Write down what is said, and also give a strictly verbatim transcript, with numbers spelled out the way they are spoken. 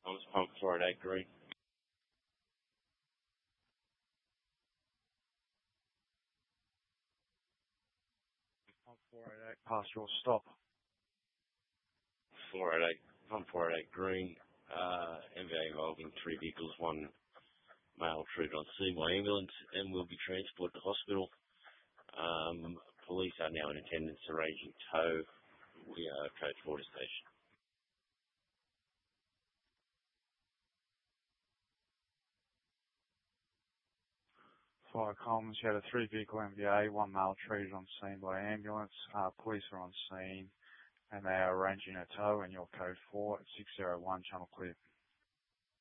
Thomas Pump four eight eight Green. Pump four eight eight, pass your stop. four eight eight, Pump four eight eight Green. Uh, M V A involving three vehicles, one male treated on scene by ambulance and will be transported to hospital. Um, police are now in attendance arranging tow. We are Coach Water Station. Fire comms, you had a three vehicle M V A, one male treated on scene by ambulance. Uh, police are on scene and they are arranging a tow and your code four at six zero one, channel clear.